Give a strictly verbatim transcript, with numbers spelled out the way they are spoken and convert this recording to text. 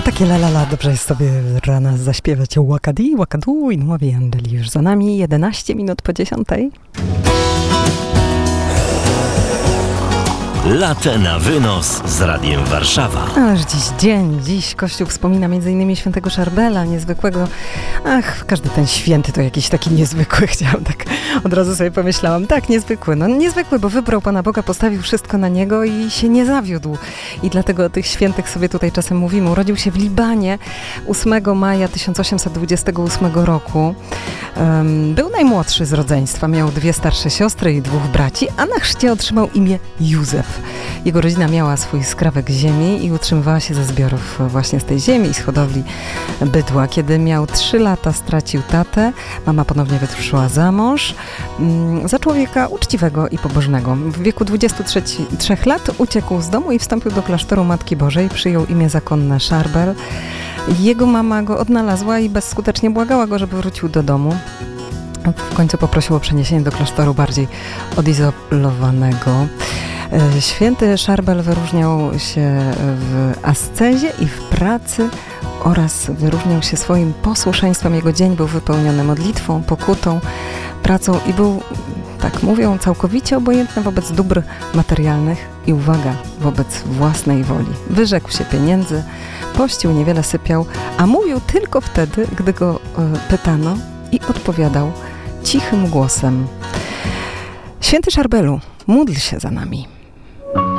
Takie la la la, dobrze jest sobie rana zaśpiewać Łakadi, Łakadu i Nławi Andeli już za nami, jedenaście minut po dziesiątej. Latę na wynos z Radiem Warszawa. Ależ dziś dzień, dziś Kościół wspomina m.in. świętego Szarbela, niezwykłego. Ach, każdy ten święty to jakiś taki niezwykły, chciałam tak, od razu sobie pomyślałam, tak, niezwykły, no niezwykły, bo wybrał Pana Boga, postawił wszystko na Niego i się nie zawiódł. I dlatego o tych świętych sobie tutaj czasem mówimy. Urodził się w Libanie ósmego maja tysiąc osiemset dwudziestego ósmego roku. Um, był najmłodszy z rodzeństwa, miał dwie starsze siostry i dwóch braci, a na chrzcie otrzymał imię Józef. Jego rodzina miała swój skrawek ziemi i utrzymywała się ze zbiorów właśnie z tej ziemi i z hodowli bydła. Kiedy miał trzy lata, stracił tatę, mama ponownie wytruszyła za mąż, um, za człowieka uczciwego i pobożnego. W wieku dwudziestu trzech lat uciekł z domu i wstąpił do klasztoru Matki Bożej, przyjął imię zakonne Szarbel. Jego mama go odnalazła i bezskutecznie błagała go, żeby wrócił do domu. W końcu poprosił o przeniesienie do klasztoru bardziej odizolowanego. Święty Szarbel wyróżniał się w ascezie i w pracy oraz wyróżniał się swoim posłuszeństwem. Jego dzień był wypełniony modlitwą, pokutą, pracą i był, tak mówią, całkowicie obojętny wobec dóbr materialnych i, uwaga, wobec własnej woli. Wyrzekł się pieniędzy, pościł, niewiele sypiał, a mówił tylko wtedy, gdy go y, pytano i odpowiadał cichym głosem. Święty Szarbelu, módl się za nami.